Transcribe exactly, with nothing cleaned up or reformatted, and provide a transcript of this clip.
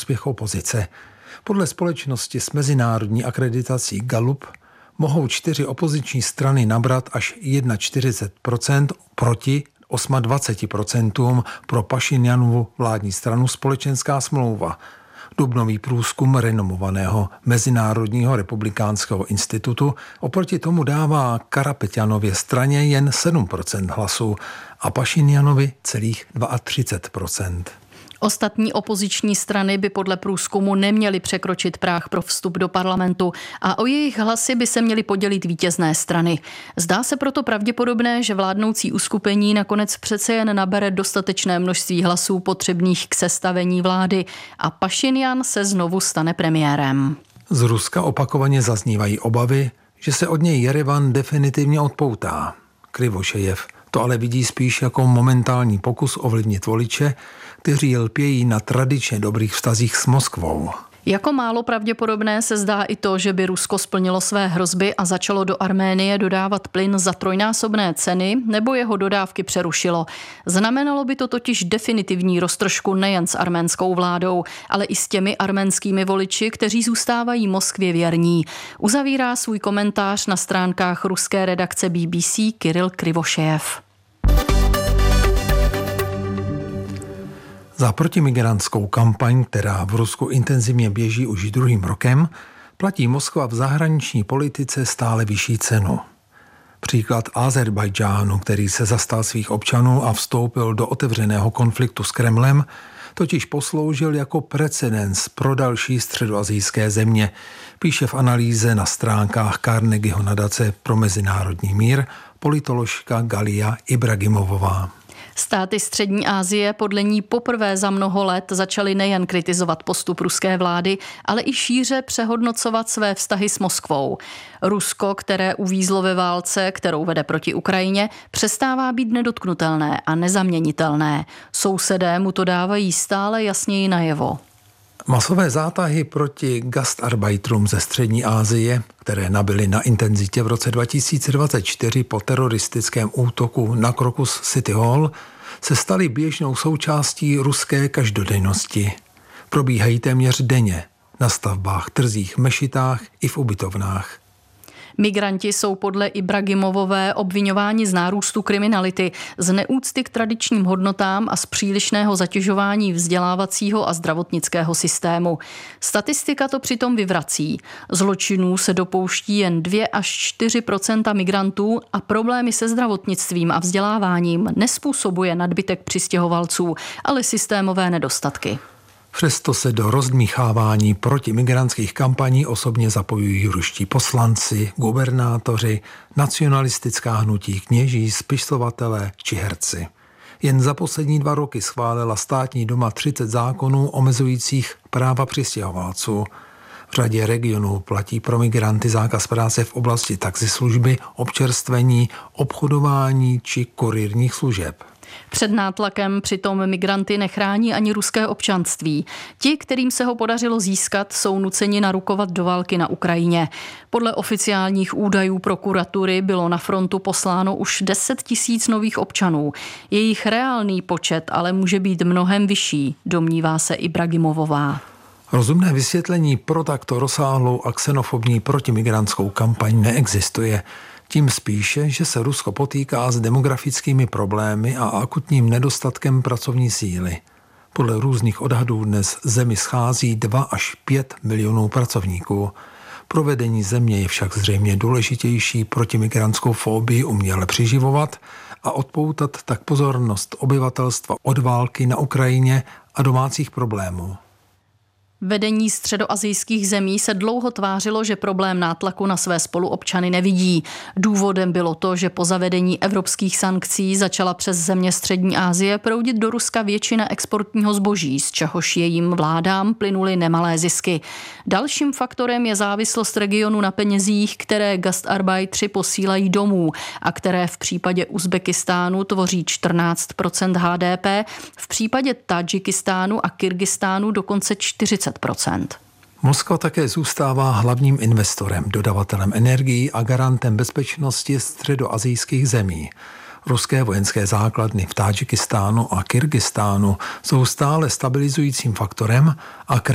prospěch opozice. Podle společnosti s mezinárodní akreditací Gallup mohou čtyři opoziční strany nabrat až čtyřicet jedna procent proti dvacet osm procent pro Pašinjanovu vládní stranu Společenská smlouva. Dubnový průzkum renomovaného Mezinárodního republikánského institutu oproti tomu dává Karapetjanově straně jen sedm procent hlasů a Pašinjanovi celých třicet dva procent. Ostatní opoziční strany by podle průzkumu neměly překročit práh pro vstup do parlamentu a o jejich hlasy by se měly podělit vítězné strany. Zdá se proto pravděpodobné, že vládnoucí uskupení nakonec přece jen nabere dostatečné množství hlasů potřebných k sestavení vlády a Pašinjan se znovu stane premiérem. Z Ruska opakovaně zaznívají obavy, že se od něj Jerevan definitivně odpoutá. Krivošejev to ale vidí spíš jako momentální pokus ovlivnit voliče, kteří lpějí na tradičně dobrých vztazích s Moskvou. Jako málo pravděpodobné se zdá i to, že by Rusko splnilo své hrozby a začalo do Arménie dodávat plyn za trojnásobné ceny nebo jeho dodávky přerušilo. Znamenalo by to totiž definitivní roztržku nejen s arménskou vládou, ale i s těmi arménskými voliči, kteří zůstávají Moskvě věrní. Uzavírá svůj komentář na stránkách ruské redakce B B C Kiril Krivošejev. Za protimigrantskou kampaň, která v Rusku intenzivně běží už druhým rokem, platí Moskva v zahraniční politice stále vyšší cenu. Příklad Ázerbájdžánu, který se zastal svých občanů a vstoupil do otevřeného konfliktu s Kremlem, totiž posloužil jako precedens pro další středoasijské země, píše v analýze na stránkách Carnegieho nadace pro mezinárodní mír politoložka Galia Ibragimovová. Státy Střední Asie podle ní poprvé za mnoho let začaly nejen kritizovat postup ruské vlády, ale i šíře přehodnocovat své vztahy s Moskvou. Rusko, které uvízlo ve válce, kterou vede proti Ukrajině, přestává být nedotknutelné a nezaměnitelné. Sousedé mu to dávají stále jasněji najevo. Masové zátahy proti gastarbeiterům ze Střední Asie, které nabyly na intenzitě v roce dva tisíce dvacet čtyři po teroristickém útoku na Crocus City Hall, se staly běžnou součástí ruské každodennosti. Probíhají téměř denně na stavbách, trzích, mešitách i v ubytovnách. Migranti jsou podle Ibragimovové obviňováni z nárůstu kriminality, z neúcty k tradičním hodnotám a z přílišného zatěžování vzdělávacího a zdravotnického systému. Statistika to přitom vyvrací. Zločinů se dopouští jen dva až čtyři procenta migrantů a problémy se zdravotnictvím a vzděláváním nespůsobuje nadbytek přistěhovalců, ale systémové nedostatky. Přesto se do rozdmíchávání protimigrantských kampaní osobně zapojují ruští poslanci, gubernátoři, nacionalistická hnutí, kněží, spisovatelé či herci. Jen za poslední dva roky schválila státní duma třicet zákonů omezujících práva přistěhovalců. V řadě regionů platí pro migranty zákaz práce v oblasti taxislužby, občerstvení, obchodování či kurýrních služeb. Před nátlakem přitom migranty nechrání ani ruské občanství. Ti, kterým se ho podařilo získat, jsou nuceni narukovat do války na Ukrajině. Podle oficiálních údajů prokuratury bylo na frontu posláno už deset tisíc nových občanů. Jejich reálný počet ale může být mnohem vyšší, domnívá se Ibragimovová. Rozumné vysvětlení pro takto rozsáhlou a xenofobní protimigrantskou kampaň neexistuje. Tím spíše, že se Rusko potýká s demografickými problémy a akutním nedostatkem pracovní síly. Podle různých odhadů dnes zemi schází dva až pět milionů pracovníků. Provedení země je však zřejmě důležitější protimigrantskou fobii uměle přiživovat a odpoutat tak pozornost obyvatelstva od války na Ukrajině a domácích problémů. Vedení středoasijských zemí se dlouho tvářilo, že problém nátlaku na své spoluobčany nevidí. Důvodem bylo to, že po zavedení evropských sankcí začala přes země Střední Asie proudit do Ruska většina exportního zboží, z čehož jejím vládám plynuly nemalé zisky. Dalším faktorem je závislost regionu na penězích, které gastarbeitři posílají domů a které v případě Uzbekistánu tvoří čtrnáct procent H D P, v případě Tadžikistánu a Kyrgyzstánu dokonce čtyřicet procent. Moskva také zůstává hlavním investorem, dodavatelem energií a garantem bezpečnosti středoasijských zemí. Ruské vojenské základny v Tadžikistánu a Kyrgyzstánu jsou stále stabilizujícím faktorem a